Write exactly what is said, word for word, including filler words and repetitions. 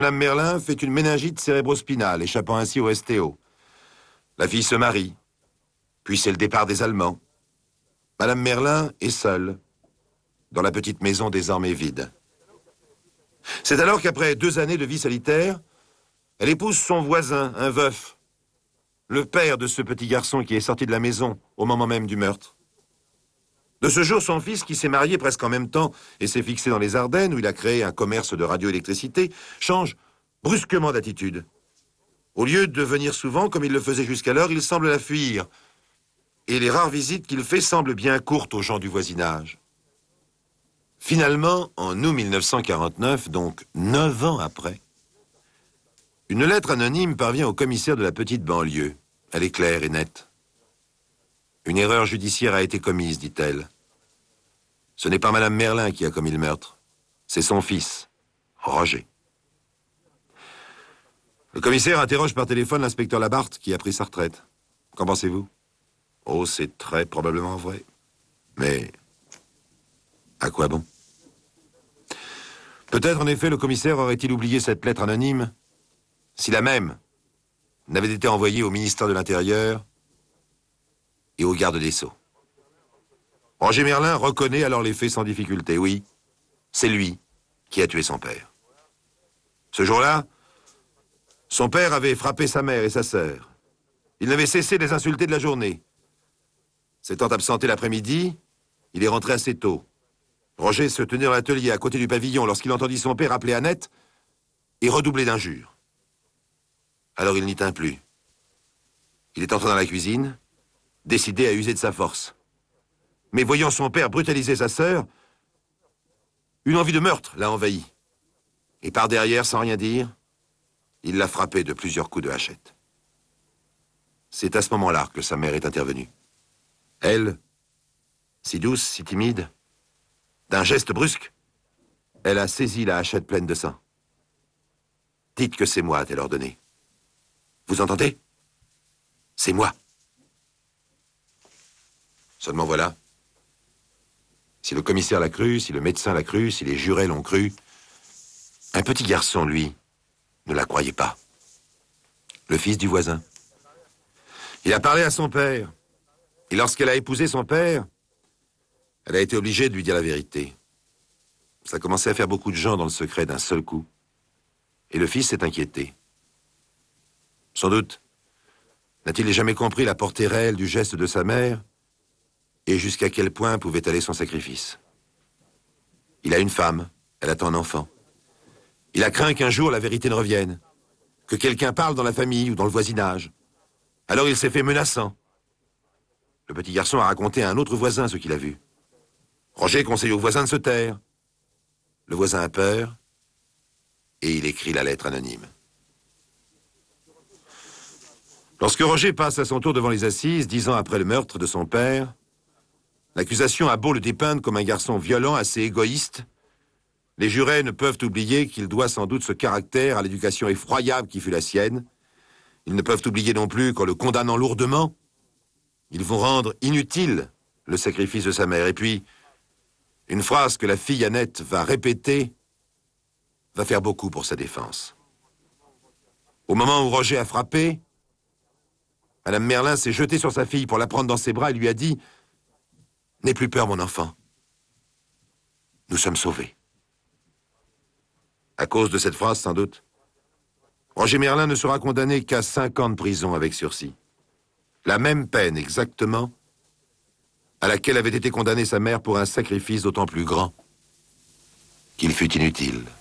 Madame Merlin fait une méningite cérébrospinale, échappant ainsi au S T O. La fille se marie, puis c'est le départ des Allemands. Madame Merlin est seule, dans la petite maison désormais vide. C'est alors qu'après deux années de vie solitaire, elle épouse son voisin, un veuf, le père de ce petit garçon qui est sorti de la maison au moment même du meurtre. De ce jour, son fils, qui s'est marié presque en même temps et s'est fixé dans les Ardennes, où il a créé un commerce de radioélectricité, change brusquement d'attitude. Au lieu de venir souvent, comme il le faisait jusqu'alors, il semble la fuir. Et les rares visites qu'il fait semblent bien courtes aux gens du voisinage. Finalement, en août mille neuf cent quarante-neuf, donc neuf ans après, une lettre anonyme parvient au commissaire de la petite banlieue. Elle est claire et nette. Une erreur judiciaire a été commise, dit-elle. Ce n'est pas Madame Merlin qui a commis le meurtre. C'est son fils, Roger. Le commissaire interroge par téléphone l'inspecteur Labarthe, qui a pris sa retraite. Qu'en pensez-vous? Oh, c'est très probablement vrai. Mais à quoi bon? Peut-être, en effet, le commissaire aurait-il oublié cette lettre anonyme si la même n'avait été envoyée au ministère de l'Intérieur et au garde des Sceaux. Roger Merlin reconnaît alors les faits sans difficulté. Oui, c'est lui qui a tué son père. Ce jour-là, son père avait frappé sa mère et sa sœur. Il n'avait cessé de les insulter de la journée. S'étant absenté l'après-midi, il est rentré assez tôt. Roger se tenait dans l'atelier à côté du pavillon lorsqu'il entendit son père appeler Annette et redoubler d'injures. Alors il n'y tint plus. Il est entré dans la cuisine, décidé à user de sa force. Mais voyant son père brutaliser sa sœur, une envie de meurtre l'a envahi. Et par derrière, sans rien dire, il l'a frappé de plusieurs coups de hachette. C'est à ce moment-là que sa mère est intervenue. Elle, si douce, si timide, d'un geste brusque, elle a saisi la hachette pleine de sang. « Dites que c'est moi », a-t-elle ordonné. « Vous entendez? C'est moi. » Seulement voilà, si le commissaire l'a cru, si le médecin l'a cru, si les jurés l'ont cru, un petit garçon, lui, ne la croyait pas. Le fils du voisin. Il a parlé à son père. Et lorsqu'elle a épousé son père, elle a été obligée de lui dire la vérité. Ça commençait à faire beaucoup de gens dans le secret d'un seul coup. Et le fils s'est inquiété. Sans doute, n'a-t-il jamais compris la portée réelle du geste de sa mère et jusqu'à quel point pouvait aller son sacrifice. Il a une femme, elle attend un enfant. Il a craint qu'un jour la vérité ne revienne, que quelqu'un parle dans la famille ou dans le voisinage. Alors il s'est fait menaçant. Le petit garçon a raconté à un autre voisin ce qu'il a vu. Roger conseille au voisin de se taire. Le voisin a peur et il écrit la lettre anonyme. Lorsque Roger passe à son tour devant les assises, dix ans après le meurtre de son père, l'accusation a beau le dépeindre comme un garçon violent, assez égoïste, les jurés ne peuvent oublier qu'il doit sans doute ce caractère à l'éducation effroyable qui fut la sienne. Ils ne peuvent oublier non plus qu'en le condamnant lourdement, ils vont rendre inutile le sacrifice de sa mère. Et puis, une phrase que la fille Annette va répéter va faire beaucoup pour sa défense. Au moment où Roger a frappé, Madame Merlin s'est jetée sur sa fille pour la prendre dans ses bras et lui a dit « N'aie plus peur, mon enfant. Nous sommes sauvés. » À cause de cette phrase, sans doute, Roger Merlin ne sera condamné qu'à cinq ans de prison avec sursis. La même peine exactement à laquelle avait été condamnée sa mère pour un sacrifice d'autant plus grand qu'il fut inutile.